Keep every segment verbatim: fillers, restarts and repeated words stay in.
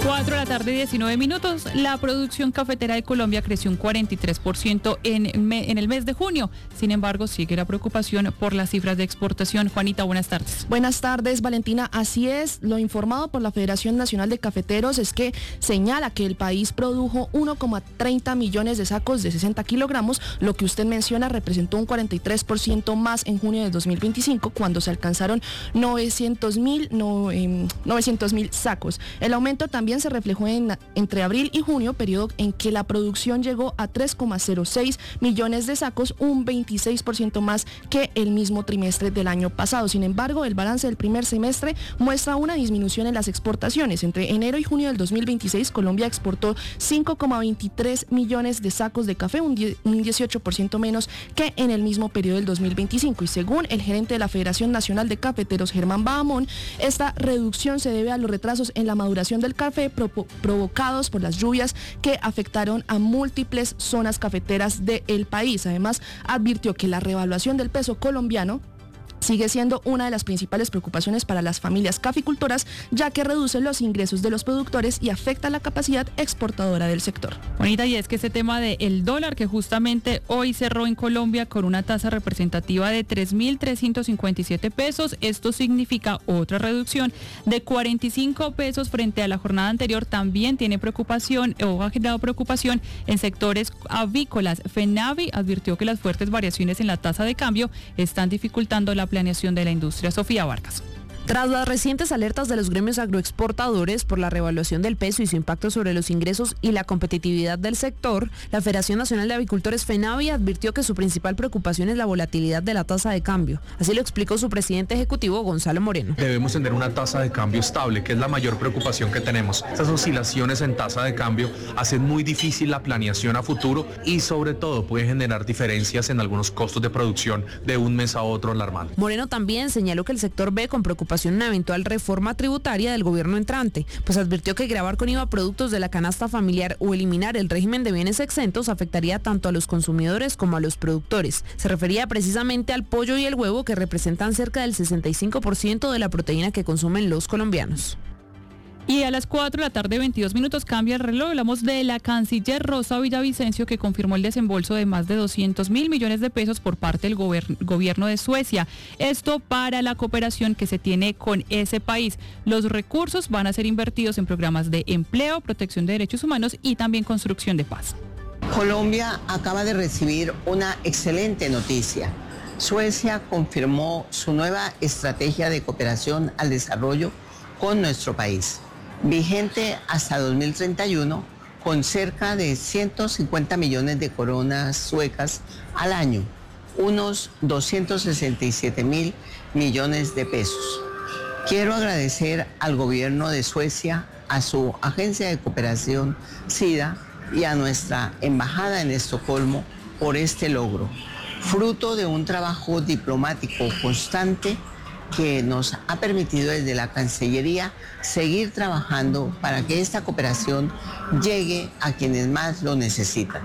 cuatro de la tarde, diecinueve minutos. La producción cafetera de Colombia creció un cuarenta y tres por ciento en, me, en el mes de junio. Sin embargo, sigue la preocupación por las cifras de exportación. Juanita, buenas tardes. Buenas tardes, Valentina. Así es, lo informado por la Federación Nacional de Cafeteros es que señala que el país produjo uno coma treinta millones de sacos de sesenta kilogramos, lo que usted menciona representó un cuarenta y tres por ciento más en junio de dos mil veinticinco, cuando se alcanzaron novecientos mil sacos. El aumento también se reflejó en, entre abril y junio, periodo en que la producción llegó a tres coma cero seis millones de sacos, un veintiséis por ciento más que el mismo trimestre del año pasado. Sin embargo, el balance del primer semestre muestra una disminución en las exportaciones. Entre enero y junio del dos mil veintiséis, Colombia exportó cinco coma veintitrés millones de sacos de café, un dieciocho por ciento menos que en el mismo periodo del dos mil veinticinco. Y según el gerente de la Federación Nacional de Cafeteros, Germán Bahamón, esta reducción se debe a los retrasos en la maduración del café provocados por las lluvias que afectaron a múltiples zonas cafeteras del país. Además, advirtió que la revaluación del peso colombiano sigue siendo una de las principales preocupaciones para las familias caficultoras, ya que reduce los ingresos de los productores y afecta la capacidad exportadora del sector. Bonita, y es que este tema del dólar, que justamente hoy cerró en Colombia con una tasa representativa de tres mil trescientos cincuenta y siete pesos, esto significa otra reducción de cuarenta y cinco pesos frente a la jornada anterior. También tiene preocupación o ha generado preocupación en sectores avícolas. FENAVI advirtió que las fuertes variaciones en la tasa de cambio están dificultando la planeación de la industria. Sofía Vargas. Tras las recientes alertas de los gremios agroexportadores por la revaluación del peso y su impacto sobre los ingresos y la competitividad del sector, la Federación Nacional de Avicultores FENAVI advirtió que su principal preocupación es la volatilidad de la tasa de cambio. Así lo explicó su presidente ejecutivo, Gonzalo Moreno. Debemos tener una tasa de cambio estable, que es la mayor preocupación que tenemos. Estas oscilaciones en tasa de cambio hacen muy difícil la planeación a futuro y sobre todo pueden generar diferencias en algunos costos de producción de un mes a otro alarmante. Moreno también señaló que el sector ve con preocupación una eventual reforma tributaria del gobierno entrante, pues advirtió que gravar con I V A productos de la canasta familiar o eliminar el régimen de bienes exentos afectaría tanto a los consumidores como a los productores. Se refería precisamente al pollo y el huevo, que representan cerca del sesenta y cinco por ciento de la proteína que consumen los colombianos. Y a las cuatro de la tarde, veintidós minutos, cambia el reloj. Hablamos de la canciller Rosa Villavicencio, que confirmó el desembolso de más de doscientos mil millones de pesos por parte del gober- gobierno de Suecia. Esto para la cooperación que se tiene con ese país. Los recursos van a ser invertidos en programas de empleo, protección de derechos humanos y también construcción de paz. Colombia acaba de recibir una excelente noticia. Suecia confirmó su nueva estrategia de cooperación al desarrollo con nuestro país, vigente hasta dos mil treinta y uno, con cerca de ciento cincuenta millones de coronas suecas al año, unos doscientos sesenta y siete mil millones de pesos. Quiero agradecer al gobierno de Suecia, a su agencia de cooperación SIDA y a nuestra embajada en Estocolmo por este logro, fruto de un trabajo diplomático constante que nos ha permitido desde la Cancillería seguir trabajando para que esta cooperación llegue a quienes más lo necesitan.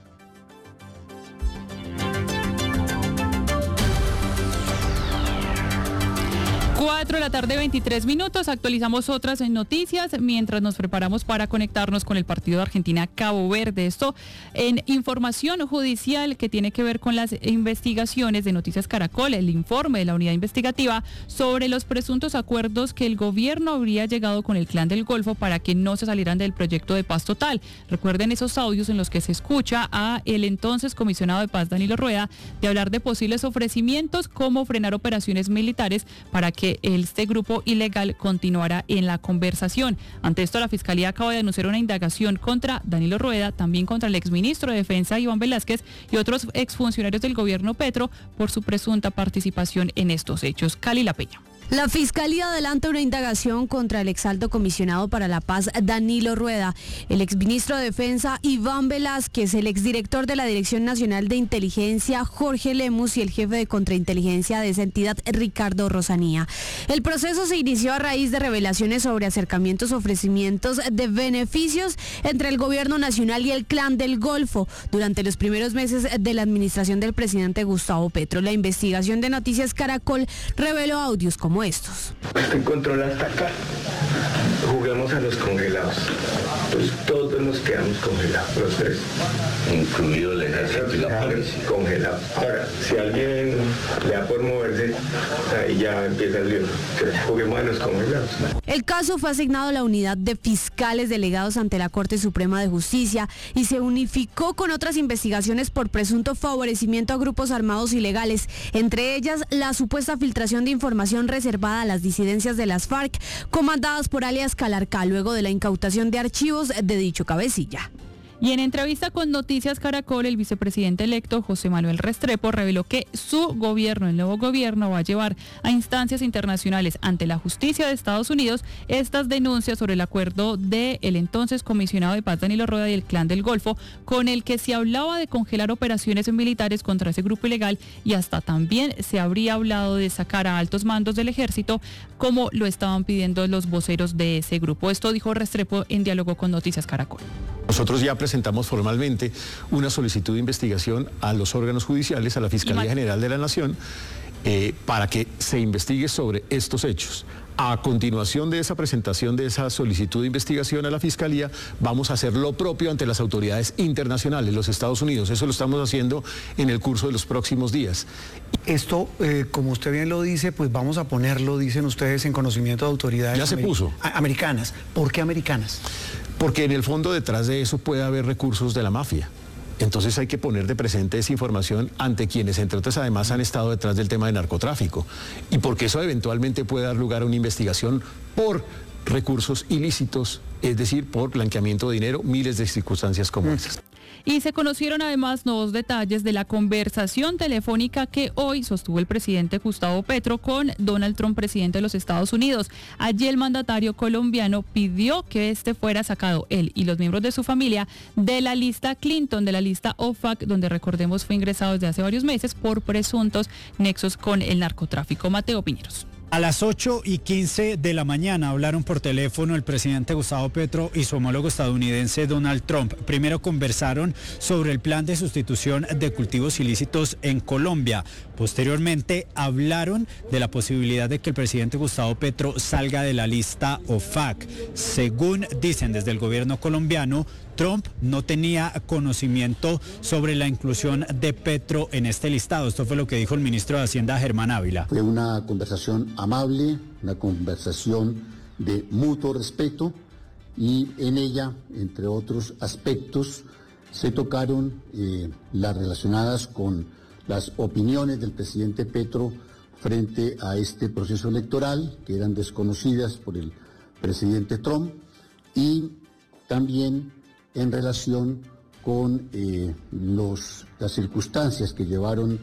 cuatro de la tarde, veintitrés minutos. Actualizamos otras noticias mientras nos preparamos para conectarnos con el partido de Argentina-Cabo Verde. Esto en información judicial que tiene que ver con las investigaciones de Noticias Caracol, el informe de la unidad investigativa sobre los presuntos acuerdos que el gobierno habría llegado con el Clan del Golfo para que no se salieran del proyecto de paz total. Recuerden esos audios en los que se escucha a el entonces comisionado de paz, Danilo Rueda, de hablar de posibles ofrecimientos como frenar operaciones militares para que este grupo ilegal continuará en la conversación. Ante esto, la Fiscalía acaba de anunciar una indagación contra Danilo Rueda, también contra el exministro de Defensa, Iván Velásquez, y otros exfuncionarios del gobierno Petro por su presunta participación en estos hechos. Cali La Peña. La Fiscalía adelanta una indagación contra el exalto comisionado para la paz Danilo Rueda, el exministro de Defensa Iván Velásquez, el exdirector de la Dirección Nacional de Inteligencia Jorge Lemus y el jefe de contrainteligencia de esa entidad Ricardo Rosanía. El proceso se inició a raíz de revelaciones sobre acercamientos, ofrecimientos de beneficios entre el gobierno nacional y el Clan del Golfo durante los primeros meses de la administración del presidente Gustavo Petro. La investigación de Noticias Caracol reveló audios como estos. Estoy en control hasta acá. Jugué volvemos a los congelados. Pues todos nos quedamos congelados, los tres. Incluido el ejército y la policía. Congelados. Ahora, si alguien le da por moverse, ahí ya empieza el lío. Entonces, juguemos a los congelados. El caso fue asignado a la unidad de fiscales delegados ante la Corte Suprema de Justicia y se unificó con otras investigaciones por presunto favorecimiento a grupos armados ilegales, entre ellas la supuesta filtración de información reservada a las disidencias de las FARC, comandadas por alias Calarcá, luego de la incautación de archivos de dicho cabecilla. Y en entrevista con Noticias Caracol, el vicepresidente electo José Manuel Restrepo reveló que su gobierno, el nuevo gobierno, va a llevar a instancias internacionales ante la justicia de Estados Unidos estas denuncias sobre el acuerdo del entonces comisionado de paz Danilo Rueda y el Clan del Golfo, con el que se hablaba de congelar operaciones militares contra ese grupo ilegal y hasta también se habría hablado de sacar a altos mandos del ejército, como lo estaban pidiendo los voceros de ese grupo. Esto dijo Restrepo en diálogo con Noticias Caracol. Nosotros ya presentamos formalmente una solicitud de investigación a los órganos judiciales, a la Fiscalía General de la Nación, eh, para que se investigue sobre estos hechos. A continuación de esa presentación de esa solicitud de investigación a la Fiscalía, vamos a hacer lo propio ante las autoridades internacionales, los Estados Unidos. Eso lo estamos haciendo en el curso de los próximos días. Esto, eh, como usted bien lo dice, pues vamos a ponerlo, dicen ustedes, en conocimiento de autoridades ya se puso. americanas. ¿Por qué americanas? Porque en el fondo detrás de eso puede haber recursos de la mafia. Entonces hay que poner de presente esa información ante quienes, entre otras, además han estado detrás del tema de narcotráfico. Y porque eso eventualmente puede dar lugar a una investigación por recursos ilícitos, es decir, por blanqueamiento de dinero, miles de circunstancias como esas. Y se conocieron además nuevos detalles de la conversación telefónica que hoy sostuvo el presidente Gustavo Petro con Donald Trump, presidente de los Estados Unidos. Allí el mandatario colombiano pidió que este fuera sacado, él y los miembros de su familia, de la lista Clinton, de la lista O F A C, donde recordemos fue ingresado desde hace varios meses por presuntos nexos con el narcotráfico. Mateo Piñeros. A las ocho y quince de la mañana hablaron por teléfono el presidente Gustavo Petro y su homólogo estadounidense Donald Trump. Primero conversaron sobre el plan de sustitución de cultivos ilícitos en Colombia. Posteriormente hablaron de la posibilidad de que el presidente Gustavo Petro salga de la lista O F A C. Según dicen desde el gobierno colombiano, Trump no tenía conocimiento sobre la inclusión de Petro en este listado. Esto fue lo que dijo el ministro de Hacienda, Germán Ávila. Fue una conversación amable, una conversación de mutuo respeto y en ella, entre otros aspectos, se tocaron eh, las relacionadas con las opiniones del presidente Petro frente a este proceso electoral, que eran desconocidas por el presidente Trump, y también en relación con eh, los, las circunstancias que llevaron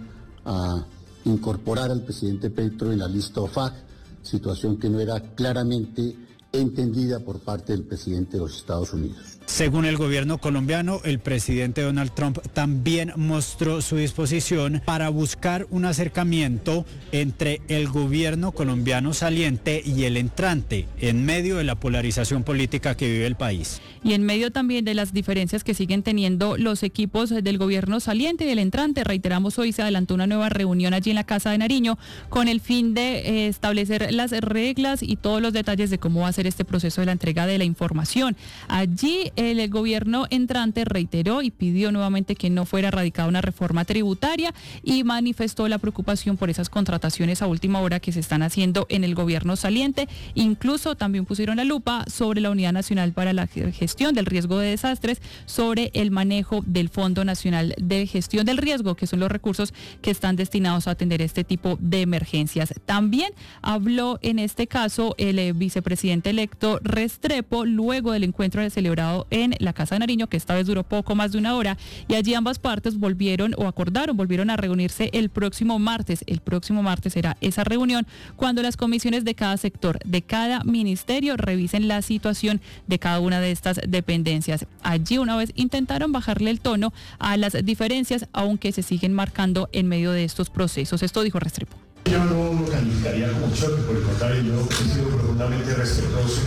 a incorporar al presidente Petro en la lista O F A C, situación que no era claramente entendida por parte del presidente de los Estados Unidos. Según el gobierno colombiano, el presidente Donald Trump también mostró su disposición para buscar un acercamiento entre el gobierno colombiano saliente y el entrante, en medio de la polarización política que vive el país. Y en medio también de las diferencias que siguen teniendo los equipos del gobierno saliente y del entrante, reiteramos, hoy se adelantó una nueva reunión allí en la Casa de Nariño con el fin de eh, establecer las reglas y todos los detalles de cómo va a ser este proceso de la entrega de la información. Allí el gobierno entrante reiteró y pidió nuevamente que no fuera radicada una reforma tributaria y manifestó la preocupación por esas contrataciones a última hora que se están haciendo en el gobierno saliente. Incluso también pusieron la lupa sobre la Unidad Nacional para la Gestión del Riesgo de Desastres, sobre el manejo del Fondo Nacional de Gestión del Riesgo, que son los recursos que están destinados a atender este tipo de emergencias. También habló en este caso el eh, vicepresidente electo Restrepo luego del encuentro celebrado en la Casa de Nariño, que esta vez duró poco más de una hora, y allí ambas partes volvieron o acordaron, volvieron a reunirse el próximo martes. El próximo martes será esa reunión cuando las comisiones de cada sector, de cada ministerio, revisen la situación de cada una de estas dependencias. Allí una vez intentaron bajarle el tono a las diferencias, aunque se siguen marcando en medio de estos procesos. Esto dijo Restrepo. Yo no lo calificaría como choque, por el contrario, yo he sido profundamente respetuoso.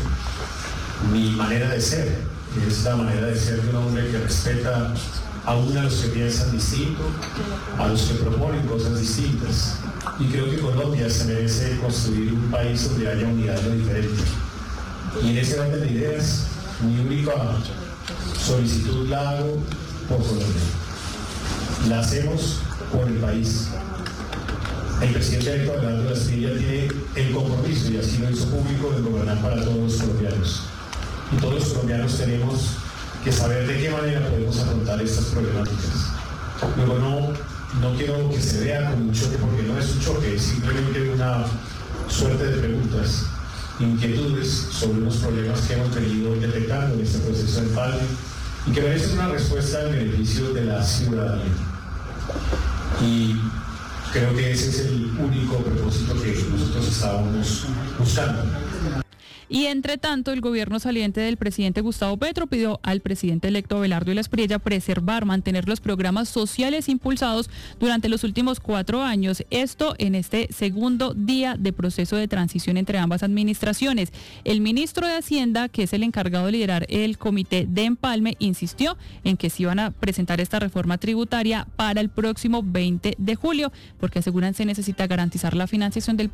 Mi manera de ser es la manera de ser de un hombre que respeta aún a los que piensan distinto, a los que proponen cosas distintas. Y creo que Colombia se merece construir un país donde haya unidad en lo diferente. Y en ese orden de ideas, mi única solicitud la hago por Colombia. La hacemos por el país. El presidente electo Abelardo Lasprilla tiene el compromiso, y así lo hizo público, de gobernar para todos los colombianos. Y todos los colombianos tenemos que saber de qué manera podemos afrontar estas problemáticas. Luego no, no quiero que se vea como un choque, porque no es un choque, es simplemente una suerte de preguntas, inquietudes sobre unos problemas que hemos venido detectando en este proceso de empalme y que merecen una respuesta en beneficio de la ciudadanía. Y creo que ese es el único propósito que nosotros estábamos buscando. Y entre tanto, el gobierno saliente del presidente Gustavo Petro pidió al presidente electo Abelardo Lasprilla preservar, mantener los programas sociales impulsados durante los últimos cuatro años. Esto en este segundo día de proceso de transición entre ambas administraciones. El ministro de Hacienda, que es el encargado de liderar el comité de empalme, insistió en que se iban a presentar esta reforma tributaria para el próximo veinte de julio, porque aseguran se necesita garantizar la financiación del